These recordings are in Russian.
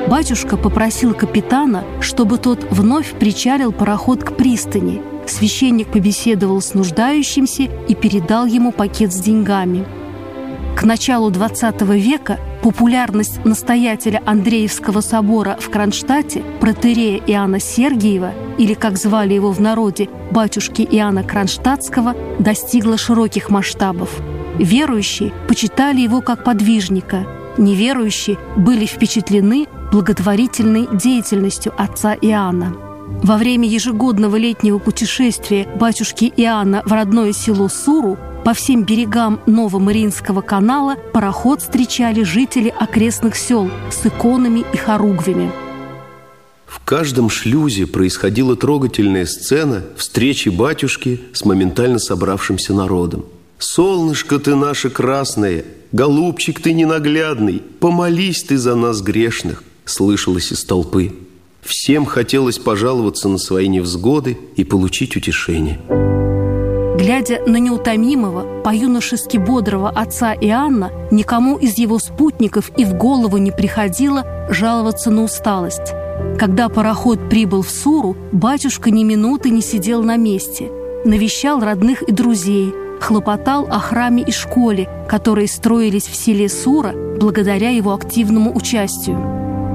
батюшка попросил капитана, чтобы тот вновь причалил пароход к пристани. Священник побеседовал с нуждающимся и передал ему пакет с деньгами. К началу XX века популярность настоятеля Андреевского собора в Кронштадте, протоиерея Иоанна Сергиева, или, как звали его в народе, батюшки Иоанна Кронштадтского, достигла широких масштабов. Верующие почитали его как подвижника, неверующие были впечатлены благотворительной деятельностью отца Иоанна. Во время ежегодного летнего путешествия батюшки Иоанна в родное село Суру по всем берегам Новомариинского канала пароход встречали жители окрестных сел с иконами и хоругвями. В каждом шлюзе происходила трогательная сцена встречи батюшки с моментально собравшимся народом. «Солнышко ты наше красное, голубчик ты ненаглядный, помолись ты за нас грешных», слышалось из толпы. Всем хотелось пожаловаться на свои невзгоды и получить утешение. Глядя на неутомимого, по-юношески бодрого отца Иоанна, никому из его спутников и в голову не приходило жаловаться на усталость. Когда пароход прибыл в Суру, батюшка ни минуты не сидел на месте. Навещал родных и друзей, хлопотал о храме и школе, которые строились в селе Сура благодаря его активному участию.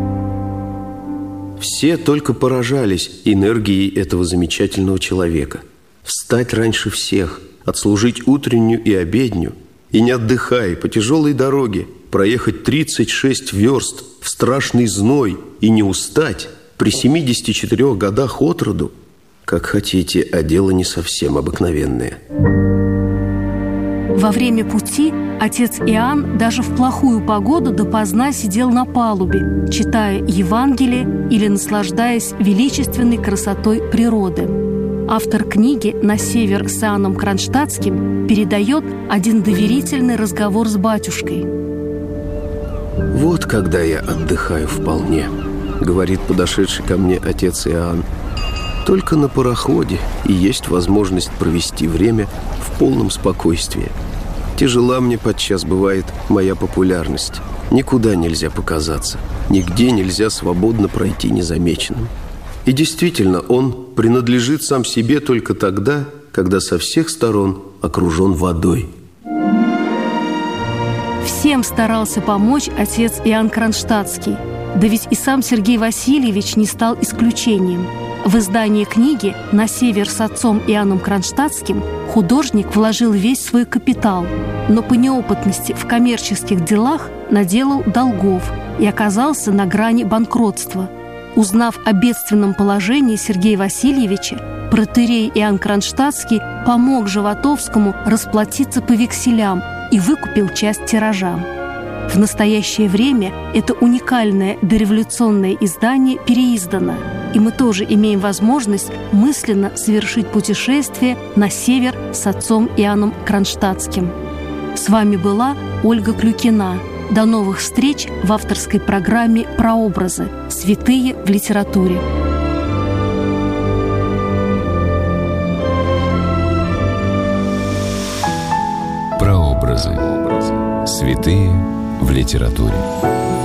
Все только поражались энергией этого замечательного человека. Встать раньше всех, отслужить утреннюю и обедню, и не отдыхая по тяжелой дороге, проехать 36 верст в страшный зной и не устать при 74 годах от роду, как хотите, а дело не совсем обыкновенное. Во время пути отец Иоанн даже в плохую погоду допоздна сидел на палубе, читая Евангелие или наслаждаясь величественной красотой природы. Автор книги «На север с Иоанном Кронштадтским» передает один доверительный разговор с батюшкой. «Вот когда я отдыхаю вполне», — говорит подошедший ко мне отец Иоанн. «Только на пароходе и есть возможность провести время в полном спокойствии. Тяжела мне подчас бывает моя популярность. Никуда нельзя показаться, нигде нельзя свободно пройти незамеченным. И действительно, он принадлежит сам себе только тогда, когда со всех сторон окружен водой». Всем старался помочь отец Иоанн Кронштадтский. Да ведь и сам Сергей Васильевич не стал исключением. В издание книги «На север с отцом Иоанном Кронштадтским» художник вложил весь свой капитал, но по неопытности в коммерческих делах наделал долгов и оказался на грани банкротства. Узнав о бедственном положении Сергея Васильевича, протоиерей Иоанн Кронштадтский помог Животовскому расплатиться по векселям и выкупил часть тиража. В настоящее время это уникальное дореволюционное издание переиздано, и мы тоже имеем возможность мысленно совершить путешествие на север с отцом Иоанном Кронштадтским. С вами была Ольга Клюкина. До новых встреч в авторской программе «Прообразы. Святые в литературе». Прообразы. Святые в литературе.